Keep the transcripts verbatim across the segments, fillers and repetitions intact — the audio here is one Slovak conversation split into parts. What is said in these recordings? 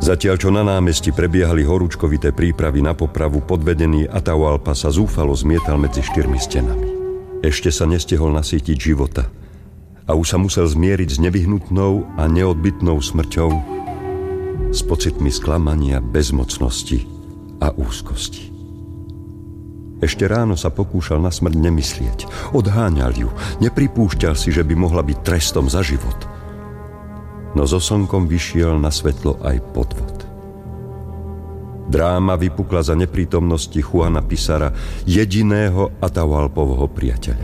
Zatiaľ, čo na námestí prebiehali horúčkovité prípravy na popravu, podvedený Atahualpa sa zúfalo zmietal medzi štyrmi stenami. Ešte sa nestihol nasýtiť života a už sa musel zmieriť s nevyhnutnou a neodbytnou smrťou, s pocitmi sklamania, bezmocnosti a úzkosti. Ešte ráno sa pokúšal na smrť nemyslieť. Odháňal ju, nepripúšťal si, že by mohla byť trestom za život. No so slnkom vyšiel na svetlo aj podvod. Dráma vypukla za neprítomnosti Juana Pizarra, jediného Atahualpovho priateľa.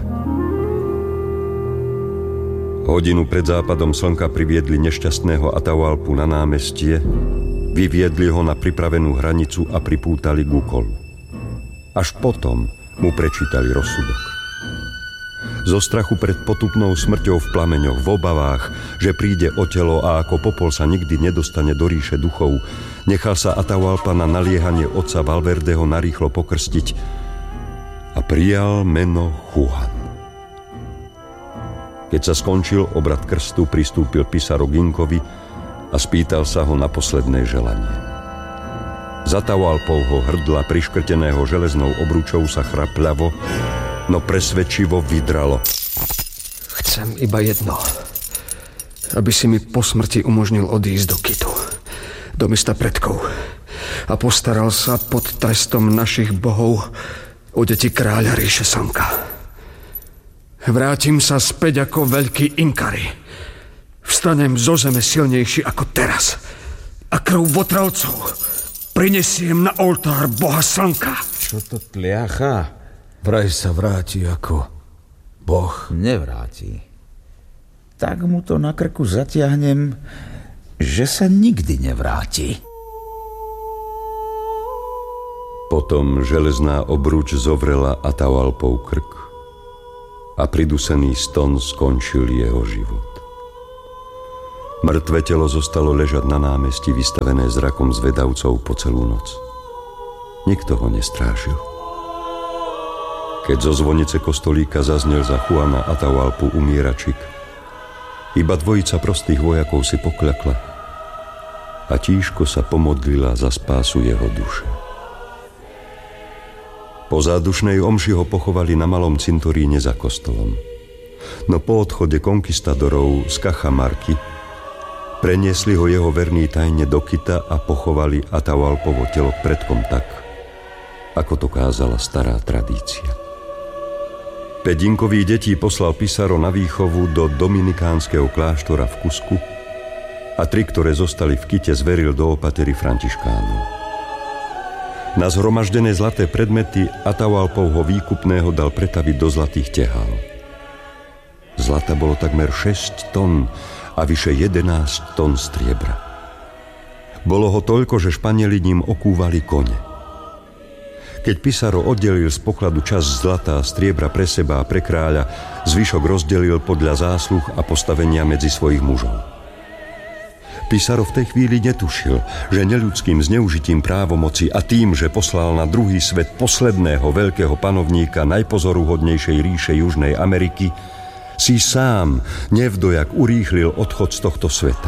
Hodinu pred západom slnka priviedli nešťastného Atahualpu na námestie, vyviedli ho na pripravenú hranicu a pripútali k úkolu. Až potom mu prečítali rozsudok. Zo strachu pred potupnou smrťou v plameňoch, v obavách, že príde o telo a ako popol sa nikdy nedostane do ríše duchov, nechal sa Atahualpa na naliehanie otca Valverdeho narýchlo pokrstiť a prijal meno Juan. Keď sa skončil obrad krstu, pristúpil Pizarro k Inkovi a spýtal sa ho na posledné želanie. Z Atahualpovho hrdla priškrteného železnou obručou sa chrapľavo, no presvedčivo vydralo. Chcem iba jedno. Aby si mi po smrti umožnil odísť do Kitu, do mesta predkov, a postaral sa pod trestom našich bohov o deti kráľa ríše slnka. Vrátim sa späť ako veľký Inkari. Vstanem zo zeme silnejší ako teraz. A krv votralcov prinesiem na oltár boha slnka. Čo to tliacha? Vraj sa vráti ako boh. Nevráti. Tak mu to na krku zatiahnem, že sa nikdy nevráti. Potom železná obruč zovrela Atahualpov krk a pridusený ston skončil jeho život. Mŕtve telo zostalo ležať na námestí, vystavené zrakom zvedavcov po celú noc. Nikto ho nestrážil. Keď zo zvonice kostolíka zaznel za Juana Atahualpu umieračik, iba dvojica prostých vojakov si pokľakla a tížko sa pomodlila za spásu jeho duše. Po zádušnej omši ho pochovali na malom cintoríne za kostolom. No po odchode konkistadorov z Cajamarky preniesli ho jeho verní tajne do Kita a pochovali Atahualpovo telo k predkom tak, ako to kázala stará tradícia. Päť Inkových detí poslal Pizarro na výchovu do dominikánskeho kláštora v Cusku a tri, ktoré zostali v Kite, zveril do opatery františkánov. Na zhromaždené zlaté predmety Atahualpovho výkupného dal pretaviť do zlatých tehál. Zlata bolo takmer šesť tón a vyše jedenásť tón striebra. Bolo ho toľko, že Španieli ním okúvali kone. Keď Pizarro oddelil z pokladu časť zlata a striebra pre seba a pre kráľa, zvyšok rozdelil podľa zásluh a postavenia medzi svojich mužov. Pizarro v tej chvíli netušil, že neľudským zneužitím právomoci a tým, že poslal na druhý svet posledného veľkého panovníka najpozoruhodnejšej ríše Južnej Ameriky, si sám nevdojak urýchlil odchod z tohto sveta.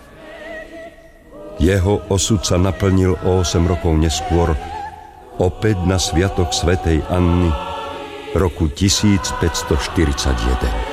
Jeho osud sa naplnil o osem rokov neskôr, opäť na sviatok svätej Anny roku tisícpäťstoštyridsaťjeden.